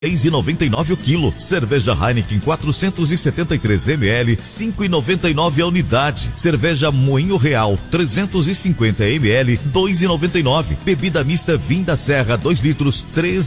6,99 o quilo. Cerveja Heineken 473 ml, 5,99 a unidade. Cerveja Moinho Real 350 ml, 2,99. Bebida mista Vinda Serra 2 litros,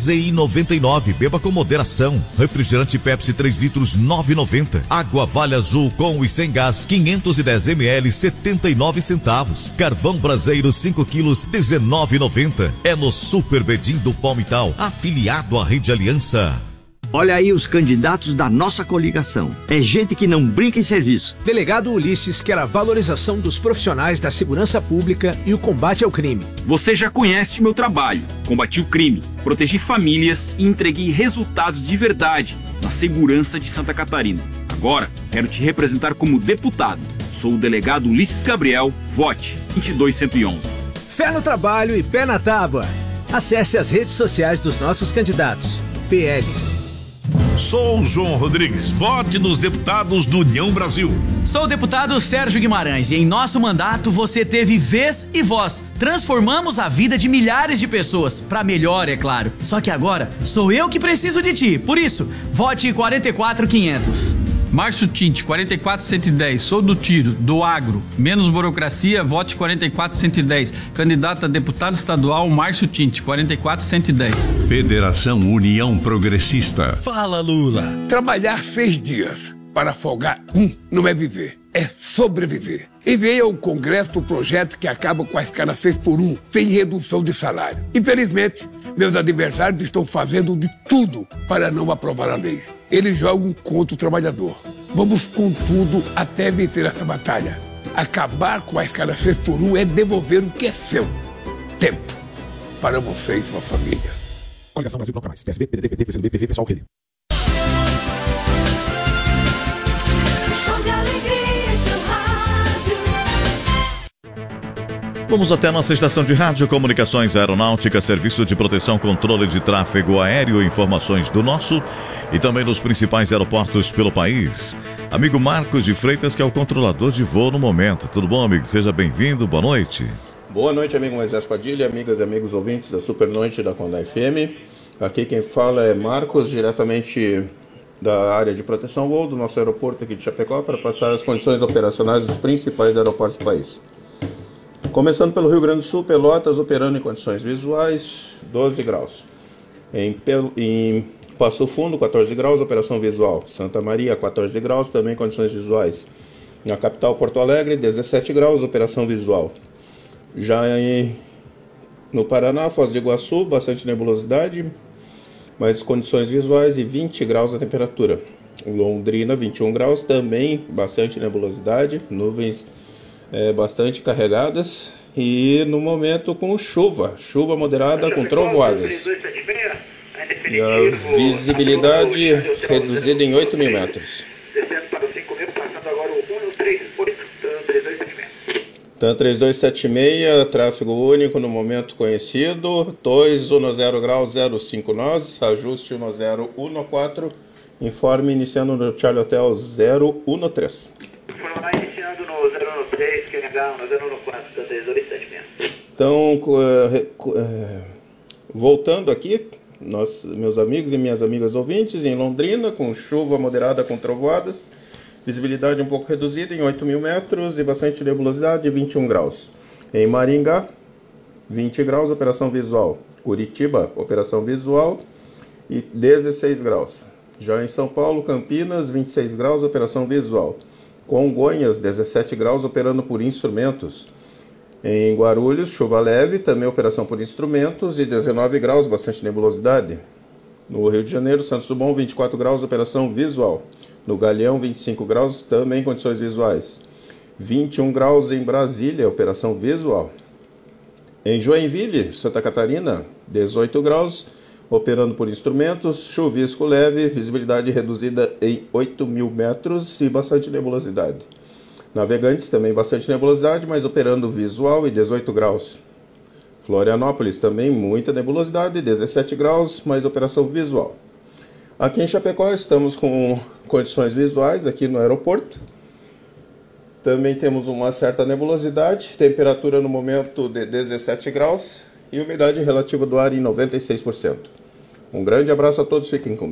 13,99. Beba com moderação. Refrigerante Pepsi 3 litros, 9,90. Água Vale Azul com e sem gás 510 ml, 79 centavos. Carvão Braseiro 5 quilos, 19,90. É no Super Bedim do Palmital, afiliado à Rede Aliança. Olha aí os candidatos da nossa coligação. É gente que não brinca em serviço. Delegado Ulisses quer a valorização dos profissionais da segurança pública e o combate ao crime. Você já conhece o meu trabalho. Combati o crime, protegi famílias e entreguei resultados de verdade na segurança de Santa Catarina. Agora, quero te representar como deputado. Sou o delegado Ulisses Gabriel. Vote 22111. Fé no trabalho e pé na tábua. Acesse as redes sociais dos nossos candidatos. PL. Sou o João Rodrigues. Vote nos deputados do União Brasil. Sou o deputado Sérgio Guimarães e em nosso mandato você teve vez e voz. Transformamos a vida de milhares de pessoas, pra melhor, é claro. Só que agora sou eu que preciso de ti. Por isso, vote 44500. Márcio Tinte, 44110, sou do tiro, do agro, menos burocracia, vote 44110. Candidato a deputado estadual, Márcio Tinte, 44110. Federação União Progressista. Fala, Lula. Trabalhar 6 dias para folgar não é viver, é sobreviver. Enviei ao Congresso o projeto que acaba com a escala 6x1, sem redução de salário. Infelizmente, meus adversários estão fazendo de tudo para não aprovar a lei. Eles jogam contra o trabalhador. Vamos com tudo até vencer essa batalha. Acabar com a escala 6x1 é devolver o que é seu. Tempo. Para você e sua família. Coligação Brasil Bloco Mais. PSB, PDT, PT, PCdoB, PV, Pessoal, Rede. Vamos até a nossa estação de rádio, comunicações aeronáutica, serviço de proteção, controle de tráfego aéreo, informações do nosso e também dos principais aeroportos pelo país. Amigo Marcos de Freitas, que é o controlador de voo no momento. Tudo bom, amigo? Seja bem-vindo, boa noite. Boa noite, amigo Moisés Padilha, amigas e amigos ouvintes da Super Noite da Conda FM. Aqui quem fala é Marcos, diretamente da área de proteção voo do nosso aeroporto aqui de Chapecó, para passar as condições operacionais dos principais aeroportos do país. Começando pelo Rio Grande do Sul, Pelotas operando em condições visuais, 12 graus. Em Passo Fundo, 14 graus, operação visual. Santa Maria, 14 graus, também condições visuais. Na capital, Porto Alegre, 17 graus, operação visual. Já no Paraná, Foz do Iguaçu, bastante nebulosidade, mas condições visuais e 20 graus a temperatura. Londrina, 21 graus, também bastante nebulosidade, nuvens bastante carregadas e no momento com chuva moderada com trovoadas. E a visibilidade reduzida em 8 mil metros. TAM 3276, tráfego único no momento conhecido, 210 graus 05 nós, ajuste 1014, informe iniciando no Charlie Hotel 013. Iniciando no 013, que é legal, no 014, TAM 3276. Então, voltando aqui, meus amigos e minhas amigas ouvintes, em Londrina, com chuva moderada com trovoadas, visibilidade um pouco reduzida em 8 mil metros e bastante nebulosidade, 21 graus. Em Maringá, 20 graus, operação visual. Curitiba, operação visual e 16 graus. Já em São Paulo, Campinas, 26 graus, operação visual. Congonhas, 17 graus, operando por instrumentos. Em Guarulhos, chuva leve, também operação por instrumentos e 19 graus, bastante nebulosidade. No Rio de Janeiro, Santos Dumont, 24 graus, operação visual. No Galeão, 25 graus, também condições visuais. 21 graus em Brasília, operação visual. Em Joinville, Santa Catarina, 18 graus, operando por instrumentos, chuvisco leve, visibilidade reduzida em 8 mil metros e bastante nebulosidade. Navegantes, também bastante nebulosidade, mas operando visual e 18 graus. Florianópolis, também muita nebulosidade, 17 graus, mas operação visual. Aqui em Chapecó estamos com condições visuais aqui no aeroporto. Também temos uma certa nebulosidade, temperatura no momento de 17 graus e umidade relativa do ar em 96%. Um grande abraço a todos, fiquem com Deus.